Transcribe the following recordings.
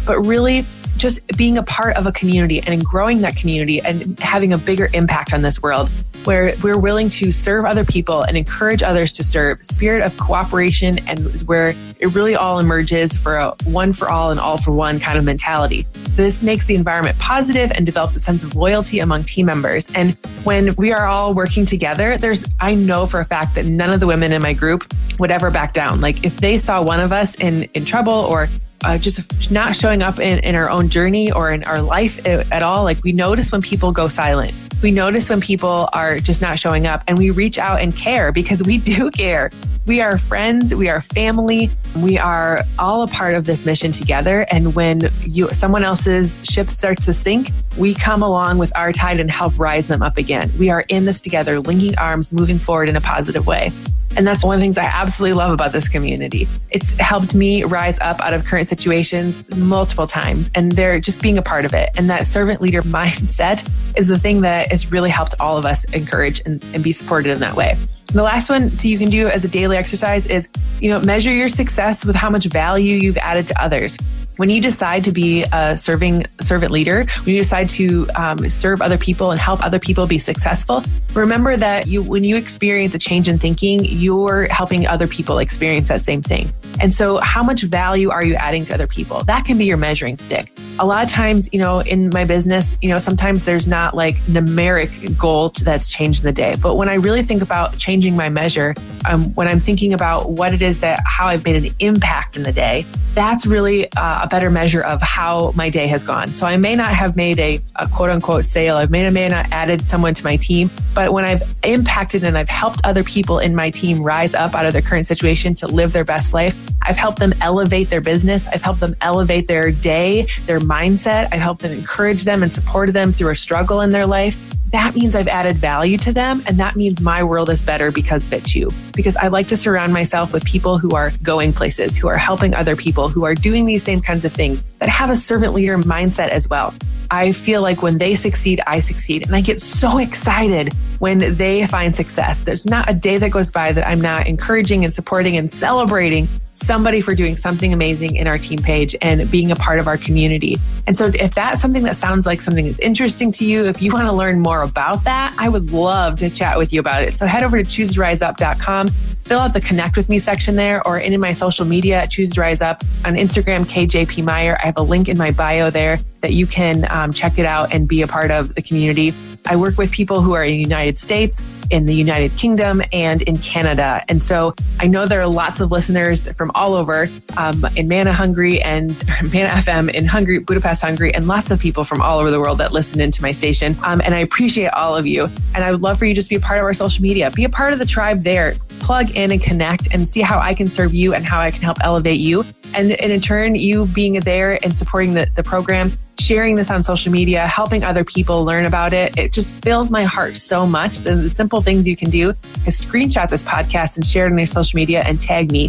but really just being a part of a community and growing that community and having a bigger impact on this world, where we're willing to serve other people and encourage others to serve. Spirit of cooperation, and is where it really all emerges for a one for all and all for one kind of mentality. This makes the environment positive and develops a sense of loyalty among team members. And when we are all working together, I know for a fact that none of the women in my group would ever back down. Like if they saw one of us in trouble or just not showing up in our own journey or in our life at all, like we notice when people go silent. We notice when people are just not showing up, and we reach out and care, because we do care. We are friends. We are family. We are all a part of this mission together. And when someone else's ship starts to sink, we come along with our tide and help rise them up again. We are in this together, linking arms, moving forward in a positive way. And that's one of the things I absolutely love about this community. It's helped me rise up out of current situations multiple times, and they're just being a part of it. And that servant leader mindset is the thing that has really helped all of us encourage and be supported in that way. The last one you can do as a daily exercise is, measure your success with how much value you've added to others. When you decide to be a servant leader, when you decide to serve other people and help other people be successful, remember that when you experience a change in thinking, you're helping other people experience that same thing. And so how much value are you adding to other people? That can be your measuring stick. A lot of times, in my business, sometimes there's not like numeric goal that's changed in the day. But when I really think about changing my measure, when I'm thinking about what it is how I've made an impact in the day, that's really a better measure of how my day has gone. So I may not have made a quote unquote sale. I may not added someone to my team, but when I've impacted and I've helped other people in my team rise up out of their current situation to live their best life, I've helped them elevate their business. I've helped them elevate their day, their mindset. I've helped them encourage them and supported them through a struggle in their life. That means I've added value to them. And that means my world is better because of it too. Because I like to surround myself with people who are going places, who are helping other people, who are doing these same kinds of things, that have a servant leader mindset as well. I feel like when they succeed, I succeed. And I get so excited when they find success. There's not a day that goes by that I'm not encouraging and supporting and celebrating somebody for doing something amazing in our team page and being a part of our community. And so if that's something that sounds like something that's interesting to you, if you want to learn more about that, I would love to chat with you about it. So head over to chooseriseup.com, fill out the connect with me section there, or in my social media at Choose to Rise Up on Instagram, KJP Meyer. I have a link in my bio there that you can check it out and be a part of the community. I work with people who are in the United States, in the United Kingdom, and in Canada. And so I know there are lots of listeners from all over in Mana Hungary and Mana FM in Hungary, Budapest, Hungary, and lots of people from all over the world that listen into my station. And I appreciate all of you. And I would love for you to just be a part of our social media, be a part of the tribe there, plug in and connect and see how I can serve you and how I can help elevate you. And in turn, you being there and supporting the program, sharing this on social media, helping other people learn about it. It just fills my heart so much. The simple things you can do is screenshot this podcast and share it on your social media and tag me,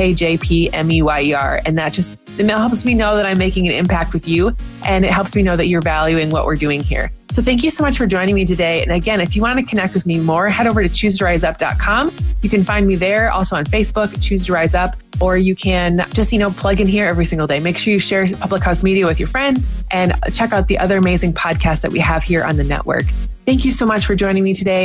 KJPMEYER. And that just helps me know that I'm making an impact with you. And it helps me know that you're valuing what we're doing here. So thank you so much for joining me today. And again, if you want to connect with me more, head over to chooseToRiseUp.com. You can find me there, also on Facebook, Choose to Rise Up, or you can just, plug in here every single day. Make sure you share Public House Media with your friends and check out the other amazing podcasts that we have here on the network. Thank you so much for joining me today.